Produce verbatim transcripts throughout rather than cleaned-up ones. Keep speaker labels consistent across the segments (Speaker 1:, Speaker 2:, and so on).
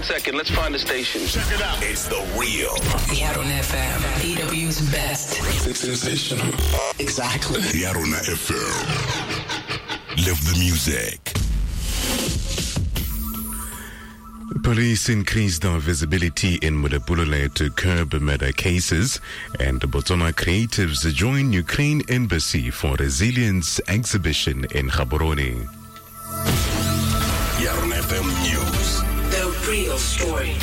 Speaker 1: second. Let's find the station.
Speaker 2: Check it out.
Speaker 3: It's the real
Speaker 4: Yarona F M, E W's best.
Speaker 3: It's sensational.
Speaker 4: Exactly.
Speaker 3: Yarona F M. Live the music.
Speaker 5: Police increased their visibility in Mudapulole to curb murder cases, and Botswana creatives join Ukraine Embassy for Resilience exhibition in Gaborone.
Speaker 3: Yarona F M News.
Speaker 4: The real story.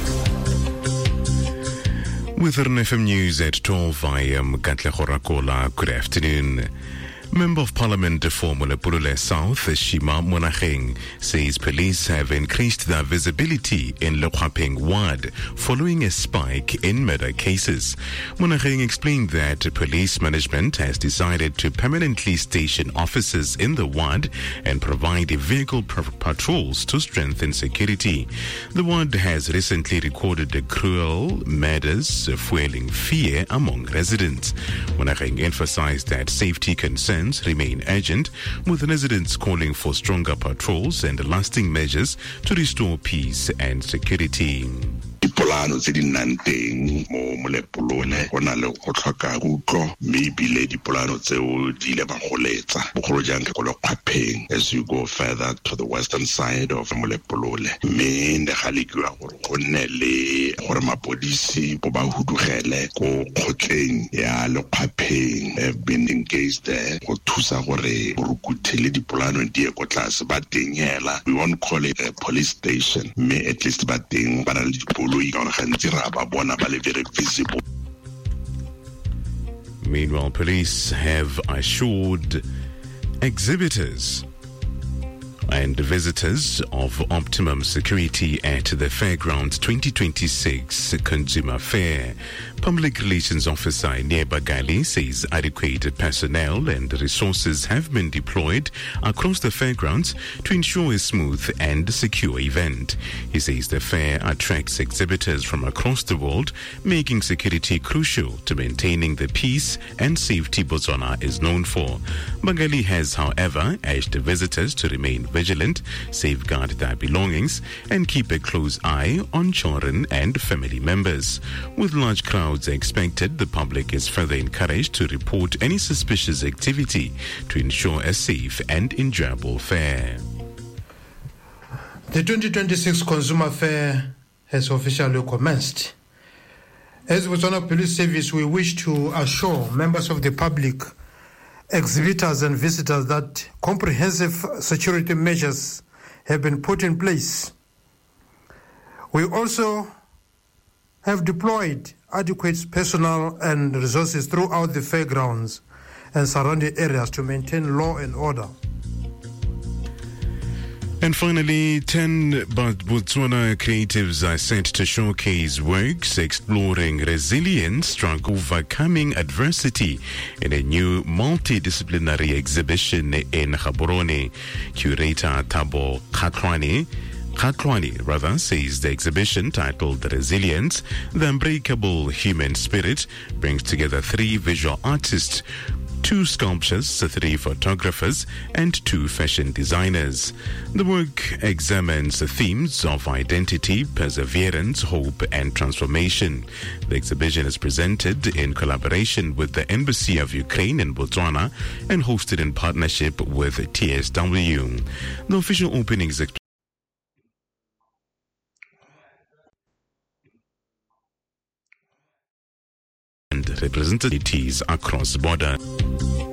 Speaker 5: With Yarona F M News at twelve, I am Katle Horakola. Good afternoon. Member of Parliament for Mudapulole South, Shima Monacheng, says police have increased their visibility in Lekwapeng ward following a spike in murder cases. Monacheng explained that police management has decided to permanently station officers in the ward and provide vehicle patrols to strengthen security. The ward has recently recorded cruel murders, fueling fear among residents. Monacheng emphasized that safety concerns remain urgent, with residents calling for stronger patrols and lasting measures to restore peace and security.
Speaker 6: Dipolano tse di nnang teng mo Molepolole go na le go tlhoka kutlo mme ebile dipolano tseo di ile ba goletsa bogolo jang ke go Lekwapeng as you go further to the western side of Molepolole mme ne ga lekiwa gore go nne le gore mapodisi bo ba hudugele go kgotleng ya Lekwapeng have been engaged there go thusa gore borukuthi le dipolano di e go tlase ba teng hela. We won't call it a police station mme at least ba teng ba na le dipolo.
Speaker 5: Meanwhile, police have assured exhibitors and visitors of optimum security at the Fairgrounds twenty twenty-six Consumer Fair. Public Relations Officer Neba Gali says adequate personnel and resources have been deployed across the fairgrounds to ensure a smooth and secure event. He says the fair attracts exhibitors from across the world, making security crucial to maintaining the peace and safety Botswana is known for. Bagali has, however, urged visitors to remain vigilant, safeguard their belongings, and keep a close eye on children and family members. With large crowds expected, the public is further encouraged to report any suspicious activity to ensure a safe and enjoyable fair.
Speaker 7: The twenty twenty-six Consumer Fair has officially commenced. As Botswana Police Service, we wish to assure members of the public, exhibitors and visitors that comprehensive security measures have been put in place. We also have deployed adequate personnel and resources throughout the fairgrounds and surrounding areas to maintain law and order.
Speaker 5: And finally, ten Botswana creatives are set to showcase works exploring resilience, struggle, overcoming adversity in a new multidisciplinary exhibition in Gaborone. Curator Thabo Khatlwane Khatlwane, rather, says the exhibition titled Resilience, The Unbreakable Human Spirit, brings together three visual artists, two sculptures, three photographers, and two fashion designers. The work examines the themes of identity, perseverance, hope, and transformation. The exhibition is presented in collaboration with the Embassy of Ukraine in Botswana and hosted in partnership with T S W. The official opening is and representatives across border.